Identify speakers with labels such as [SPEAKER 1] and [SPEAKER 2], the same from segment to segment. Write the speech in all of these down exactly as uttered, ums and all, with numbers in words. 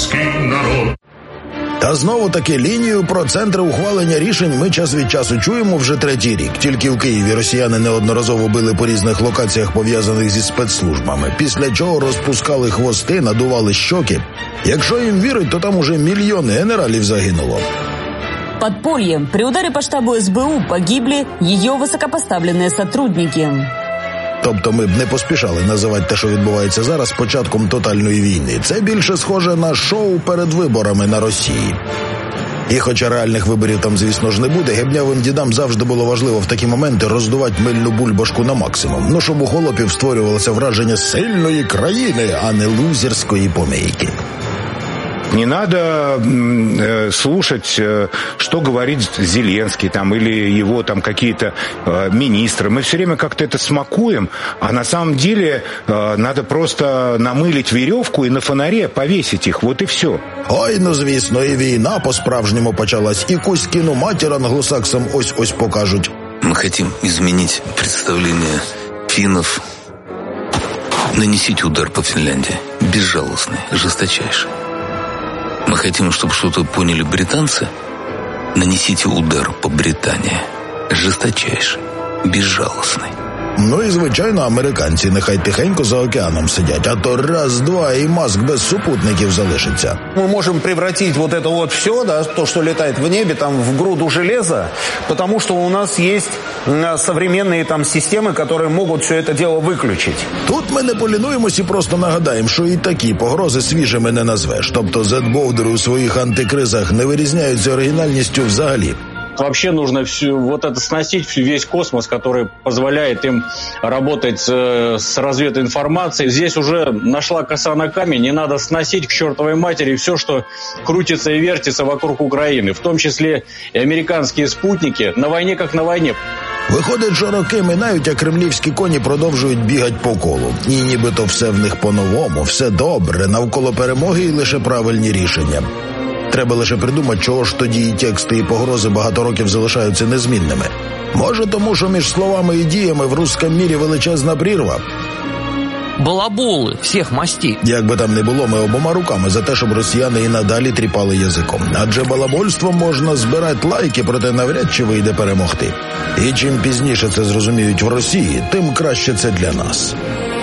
[SPEAKER 1] український народ.
[SPEAKER 2] Та знову-таки лінію про центри ухвалення рішень ми час від часу чуємо вже третій рік. Тільки в Києві росіяни неодноразово били по різних локаціях, пов'язаних зі спецслужбами, після чого розпускали хвости, надували щоки. Якщо їм вірить, то там уже мільйони генералів загинуло.
[SPEAKER 3] Подполье. При ударе по штабу ес бе у погибли ее высокопоставленные сотрудники.
[SPEAKER 2] Тобто ми б не поспішали називати те, що відбувається зараз, початком тотальної війни. Це більше схоже на шоу перед виборами на Росії. І хоча реальних виборів там, звісно ж, не буде, гебнявим дідам завжди було важливо в такі моменти роздувати мильну бульбашку на максимум. Ну, щоб у холопів створювалося враження сильної країни, а не лузерської помийки.
[SPEAKER 4] Не надо э, слушать, э, что говорит Зеленский там, или его там какие-то э, министры. Мы все время как-то это смакуем, а на самом деле э, надо просто намылить веревку и на фонаре повесить их. Вот и все.
[SPEAKER 2] Ой, ну звісно, і війна по-справжньому почалась. І Кузькіну матір англосаксам ось-ось покажуть.
[SPEAKER 5] Мы хотим изменить представление финнов. Нанесите удар по Финляндии. Безжалостный, жесточайший. Мы хотим, чтобы что-то поняли британцы. Нанесите удар по Британии. Жесточайший, безжалостный.
[SPEAKER 2] Ну і, звичайно, американці нехай тихенько за океаном сидять, а то раз-два і Маск без супутників залишиться.
[SPEAKER 6] Мы можем превратить вот это вот все, да, то, что летает в небе, там, в груду железа, потому что у нас есть современные там системы, которые могут все это дело выключить.
[SPEAKER 2] Тут ми не полінуємось і просто нагадаємо, що і такі погрози свіжими не назвеш. Тобто зет-бовдери у своїх антикризах не вирізняються оригінальністю взагалі.
[SPEAKER 7] Вообще нужно всю, вот это сносить, весь космос, который позволяет им работать с, с развединформацией. Здесь уже нашла коса на камень, не надо сносить к чертовой матери все, что крутится и вертится вокруг Украины, в том числе и американские спутники, на войне как на войне.
[SPEAKER 2] Виходить, що роки минають, а кремлівські коні продовжують бігати по колу. І нібито все в них по-новому, все добре, навколо перемоги і лише правильні рішення. Треба лише придумати, чого ж тоді і тексти, і погрози багато років залишаються незмінними. Може тому, що між словами і діями в русском мірі величезна прірва?
[SPEAKER 8] Балаболи всіх мастей.
[SPEAKER 2] Як би там не було, ми обома руками за те, щоб росіяни і надалі тріпали язиком. Адже балабольством можна збирати лайки, проте навряд чи вийде перемогти. І чим пізніше це зрозуміють в Росії, тим краще це для нас.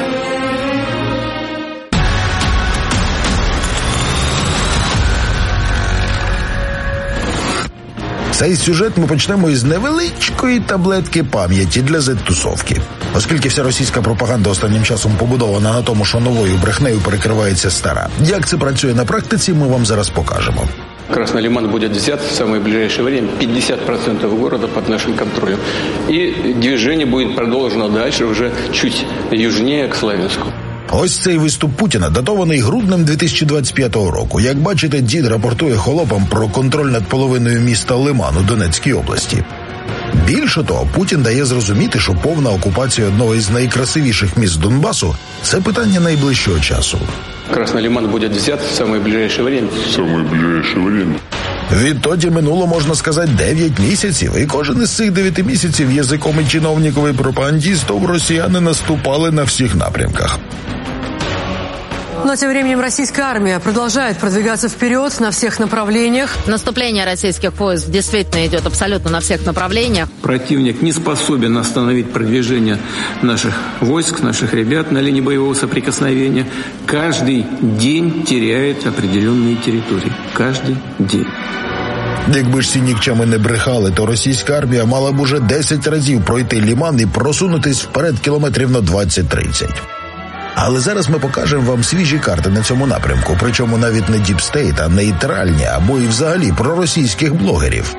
[SPEAKER 2] Цей сюжет ми почнемо із невеличкої таблетки пам'яті для зет-тусовки. Оскільки вся російська пропаганда останнім часом побудована на тому, що новою брехнею перекривається стара. Як це працює на практиці, ми вам зараз покажемо.
[SPEAKER 9] Красный Лиман будет взят в самое ближайшее время. пятьдесят процентов города под нашим контролем. И движение будет продолжено дальше, уже чуть южнее, к Славянску.
[SPEAKER 2] Ось цей виступ Путіна датований груднем дві тисячі двадцять п'ятого року. Як бачите, дід рапортує холопам про контроль над половиною міста Лиман у Донецькій області. Більше того, Путін дає зрозуміти, що повна окупація одного із найкрасивіших міст Донбасу – це питання найближчого часу.
[SPEAKER 9] Красный Лиман будет взят в самое ближайшее время.
[SPEAKER 1] В самое ближайшее время.
[SPEAKER 2] Відтоді минуло, можна сказати, дев'ять місяців, і кожен із цих дев'яти місяців язиком і чиновниковий пропагандістів росіяни наступали на всіх напрямках.
[SPEAKER 10] Но тем временем российская армия продолжает продвигаться вперед на всех направлениях.
[SPEAKER 11] Наступление российских войск действительно идет абсолютно на всех направлениях.
[SPEAKER 9] Противник не способен остановить продвижение наших войск, наших ребят на линии боевого соприкосновения. Каждый день теряет определенные территории. Каждый день.
[SPEAKER 2] Якби ж ці нікчеми не брехали, то російська армія мала б уже десять разів пройти Лиман і просунутись вперед кілометрів на двадцять-тридцять. Але зараз ми покажемо вам свіжі карти на цьому напрямку, причому навіть не діпстейт, а нейтральні, або і взагалі проросійських блогерів.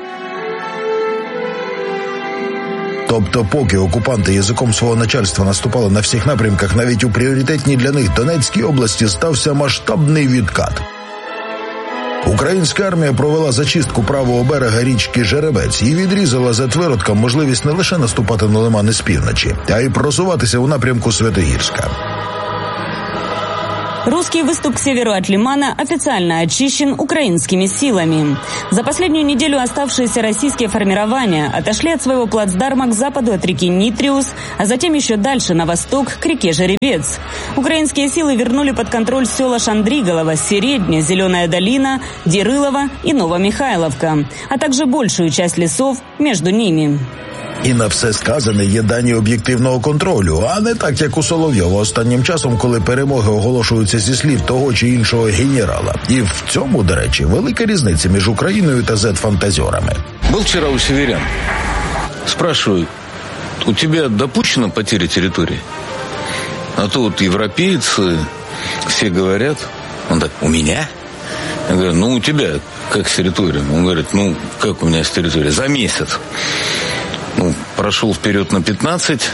[SPEAKER 2] Тобто, поки окупанти язиком свого начальства наступали на всіх напрямках, навіть у пріоритетній для них Донецькій області стався масштабний відкат. Українська армія провела зачистку правого берега річки Жеребець і відрізала зет-виродкам можливість не лише наступати на Лиман із півночі, а й просуватися у напрямку Святогірська.
[SPEAKER 3] Русский выступ к северу от Лимана официально очищен украинскими силами. За последнюю неделю оставшиеся российские формирования отошли от своего плацдарма к западу от реки Нитриус, а затем еще дальше на восток к реке Жеребец. Украинские силы вернули под контроль села Шандриголово, Середня, Зеленая долина, Дерылово и Новомихайловка, а также большую часть лесов между ними.
[SPEAKER 2] І на все сказане є дані об'єктивного контролю, а не так, як у Соловйова останнім часом, коли перемоги оголошуються зі слів того чи іншого генерала. І в цьому, до речі, велика різниця між Україною та зет-фантазерами.
[SPEAKER 5] Был вчера у северян. Спрашиваю, у тебя допущена потеря территории? А то вот европейцы все говорят, он так, у меня? Я говорю, ну у тебя как с территорией? Он говорит, ну как у меня с территорией? За месяц. Ну, прошел вперед на п'ятнадцять,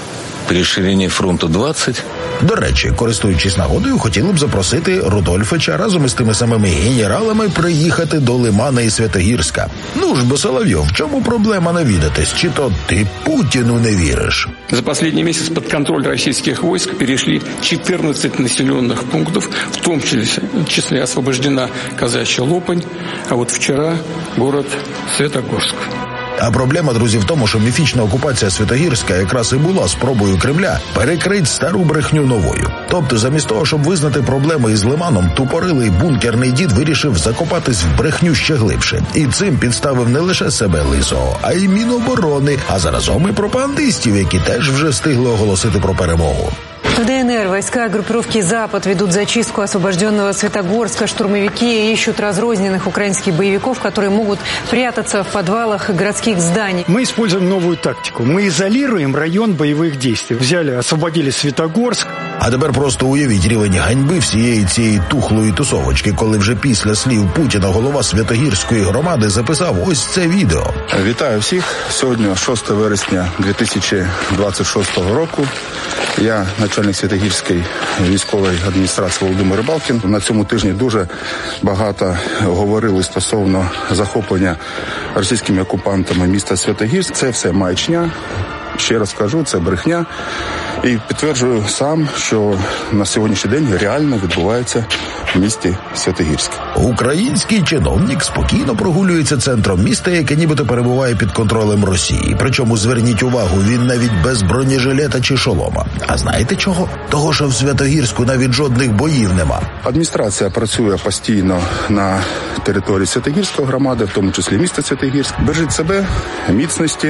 [SPEAKER 5] при розширенні фронту двадцять.
[SPEAKER 2] До речі, користуючись нагодою, хотіли б запросити Рудольфича разом із тими самими генералами приїхати до Лимана і Святогірська. Ну ж бо, Соловйов, в чому проблема навідатись? Чи то ти Путіну не віриш?
[SPEAKER 9] За последний месяц под контроль российских войск перешли четырнадцать населенных пунктов, в том числе освобождена Казачья Лопань, а вот вчера город Светогорск.
[SPEAKER 2] А проблема, друзі, в тому, що міфічна окупація Святогірська якраз і була спробою Кремля перекрити стару брехню новою. Тобто, замість того, щоб визнати проблеми із Лиманом, тупорилий бункерний дід вирішив закопатись в брехню ще глибше. І цим підставив не лише себе лисого, а й Міноборони, а заразом і пропагандистів, які теж вже встигли оголосити про перемогу.
[SPEAKER 10] В ДНР войска группировки «Запад» ведут зачистку освобожденного Светогорска. Штурмовики ищут разрозненных украинских боевиков, которые могут прятаться в подвалах городских зданий.
[SPEAKER 12] Мы используем новую тактику. Мы изолируем район боевых действий. Взяли, освободили Светогорск.
[SPEAKER 2] А тепер просто уявіть рівень ганьби всієї цієї тухлої тусовочки, коли вже після слів Путіна голова Святогірської громади записав ось це відео.
[SPEAKER 13] Вітаю всіх. Сьогодні шостого вересня дві тисячі двадцять шостого року. Я начальник Святогірської військової адміністрації Володимир Рибалкін. На цьому тижні дуже багато говорили стосовно захоплення російськими окупантами міста Святогірськ. Це все маячня. Ще раз кажу, це брехня. І підтверджую сам, що на сьогоднішній день реально відбувається в місті Святогірськ.
[SPEAKER 2] Український чиновник спокійно прогулюється центром міста, яке нібито перебуває під контролем Росії. Причому, зверніть увагу, він навіть без бронежилета чи шолома. А знаєте чого? Того, що в Святогірську навіть жодних боїв нема.
[SPEAKER 13] Адміністрація працює постійно на території Святогірської громади, в тому числі міста Святогірськ. Бережіть себе, міцності,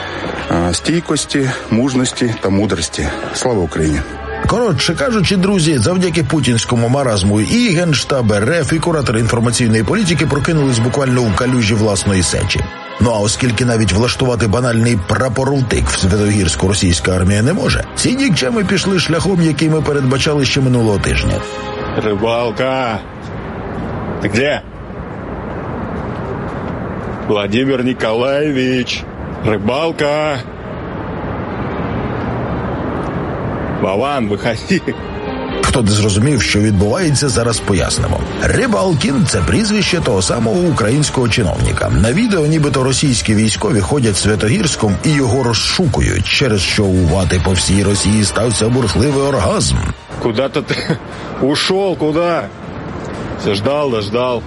[SPEAKER 13] стійкості, мужності та мудрості. Слава Україні!
[SPEAKER 2] Коротше кажучи, друзі, завдяки путінському маразму і Генштаб РФ, і куратори інформаційної політики прокинулись буквально у калюжі власної сечі. Ну а оскільки навіть влаштувати банальний прапоровтик в Святогірську російська армія не може, ці нікчеми пішли шляхом, який ми передбачали ще минулого тижня.
[SPEAKER 14] Рибалка! Ти де? Владимир Николаевич! Рыбалка! Вован, виходи!
[SPEAKER 2] Хто не зрозумів, що відбувається, зараз пояснимо. Рибалкін – це прізвище того самого українського чиновника. На відео нібито російські військові ходять Святогірськом і його розшукують, через що у вати по всій Росії стався бурхливий оргазм.
[SPEAKER 14] Куда-то ти ушел, куда? Все ждал, дождал.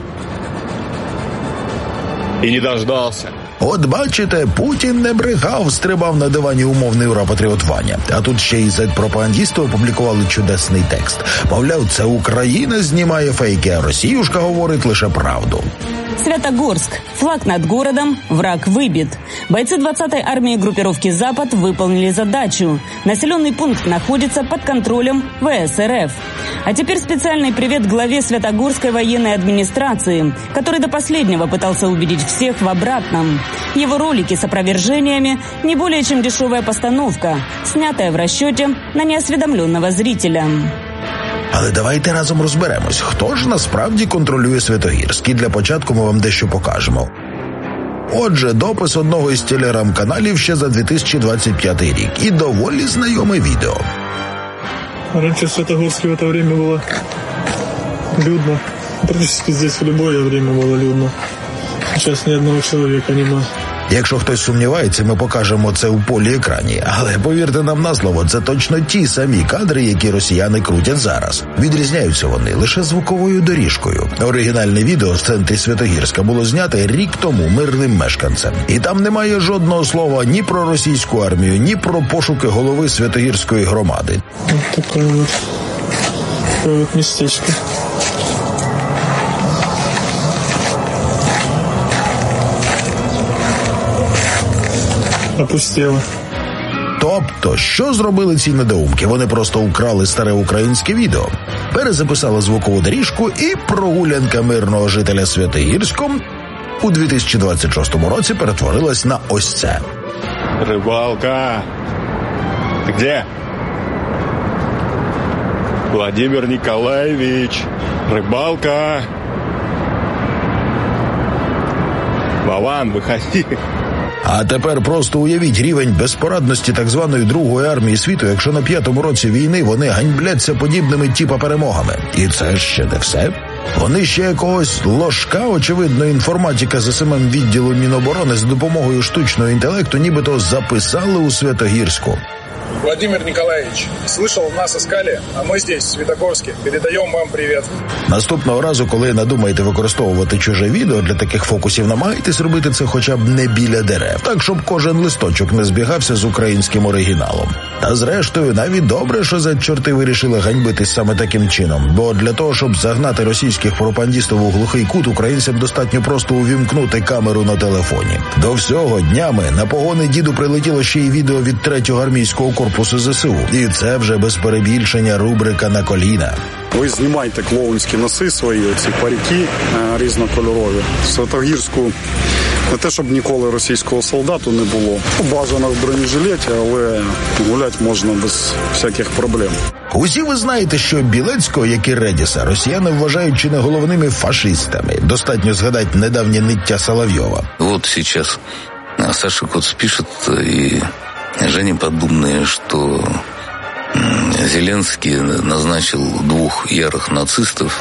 [SPEAKER 14] І не дождался.
[SPEAKER 2] От бачите, Путін не брехав, стрибав на дивані умовний ура-патріот Ваня. А тут ще й зет-пропагандісти опублікували чудесний текст. Мовляв, це Україна знімає фейки, а Росіюшка говорить лише правду.
[SPEAKER 3] Святогорск. Флаг над городом, враг выбит. Бойцы двадцатой армии группировки «Запад» выполнили задачу. Населенный пункт находится под контролем ВС-РФ. А теперь специальный привет главе Святогорской военной администрации, который до последнего пытался убедить всех в обратном. Его ролики с опровержениями не более чем дешевая постановка, снятая в расчете на неосведомленного зрителя.
[SPEAKER 2] Але давайте разом розберемось, хто ж насправді контролює Святогірськ. І для початку ми вам дещо покажемо. Отже, допис одного із телеграм-каналів ще за дві тисячі двадцять п'ятий рік. І доволі знайоме відео.
[SPEAKER 15] Раньше в Святогорске в это время было людно. Практически здесь в любое время было людно. Сейчас ни одного человека нема.
[SPEAKER 2] Якщо хтось сумнівається, ми покажемо це у полі екрані. Але повірте нам на слово, це точно ті самі кадри, які росіяни крутять зараз. Відрізняються вони лише звуковою доріжкою. Оригінальне відео в центрі Святогірська було знято рік тому мирним мешканцем. І там немає жодного слова ні про російську армію, ні про пошуки голови Святогірської громади.
[SPEAKER 15] Ось таке от, таке от містечко. Опустіло.
[SPEAKER 2] Тобто, що зробили ці недоумки? Вони просто украли старе українське відео, перезаписали звукову доріжку, і прогулянка мирного жителя Святогірськом у дві тисячі двадцять шостому році перетворилась на ось це.
[SPEAKER 14] Рыбалка! Ты где? Владимир Николаевич! Рыбалка! Вован, выходи!
[SPEAKER 2] А тепер просто уявіть рівень безпорадності так званої Другої армії світу, якщо на п'ятому році війни вони ганьбляться подібними типа перемогами. І це ще не все. Вони ще якогось ложка, очевидно, інформатика з ес ем ем відділу Міноборони з допомогою штучного інтелекту нібито записали у Святогірську.
[SPEAKER 16] Владимир Николаевич, слышал, нас искали, а мы здесь, в Светогорске. Передаем вам привет.
[SPEAKER 2] Наступного разу, коли надумаєте використовувати чуже відео для таких фокусів, намагайтесь робити це хоча б не біля дерев, так, щоб кожен листочок не збігався з українським оригіналом. Та зрештою, навіть добре, що за чорти вирішили ганьбитись саме таким чином, бо для того, щоб загнати російських пропагандистів у глухий кут, українцям достатньо просто увімкнути камеру на телефоні. До всього днями на погони діду прилетіло ще й відео від третього армійського корпусу зе ес у. І це вже без перебільшення рубрика «На коліна».
[SPEAKER 17] Ви знімайте клоунські носи свої, ці парики різнокольорові. В Святогірську не те, щоб ніколи російського солдату не було. Бажано в бронежилеті, але гуляти можна без всяких проблем.
[SPEAKER 2] Усі ви знаєте, що Білецького, як і Редіса, росіяни вважають чи не головними фашистами. Достатньо згадати недавнє ниття Соловйова.
[SPEAKER 5] Вот сейчас Саша Коц пишет, и Женя Поддубный, что Зеленский назначил двух ярых нацистов,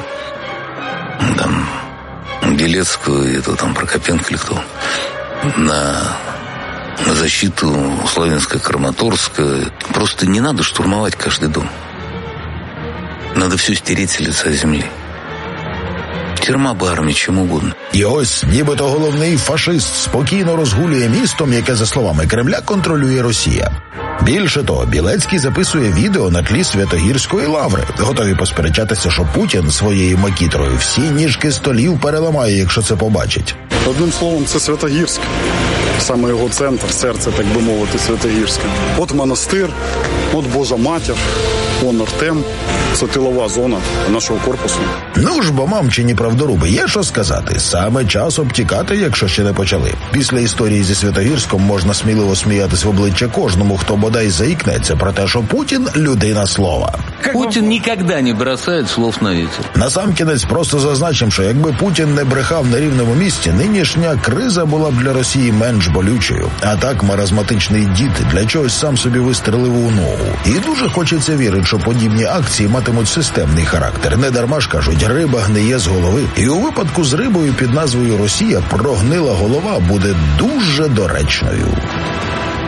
[SPEAKER 5] там, Белецкого и это там Прокопенко или кто, на защиту Славянска-Краматорска. Просто не надо штурмовать каждый дом. Надо все стереть с лица земли. Тюрма, армія, чим угодно.
[SPEAKER 2] І ось, нібито головний фашист спокійно розгулює містом, яке, за словами Кремля, контролює Росія. Більше того, Білецький записує відео на тлі Святогірської лаври. Готові посперечатися, що Путін своєю макітрою всі ніжки столів переламає, якщо це побачить.
[SPEAKER 17] Одним словом, це Святогірськ. Саме його центр, серце, так би мовити, Святогірська. От монастир, от Божа Матір, он Артем. Це тилова зона нашого корпусу.
[SPEAKER 2] Ну ж бо, мамчині правдоруби, є що сказати. Саме час обтікати, якщо ще не почали. Після історії зі Святогірськом можна сміливо сміятись в обличчя кожному, хто бодай заікнеться про те, що Путін – людина слова.
[SPEAKER 5] Путін ніколи не бросає слов на вітер.
[SPEAKER 2] Насамкінець просто зазначимо, що якби Путін не брехав на рівному місці, нинішня криза була б для Росії менш болючою. А так маразматичний дід для чогось сам собі вистрелив у ногу. І дуже хочеться вірити, що подібні акції матимуть системний характер. Не дарма ж кажуть, риба гниє з голови. І у випадку з рибою під назвою Росія прогнила голова буде дуже доречною.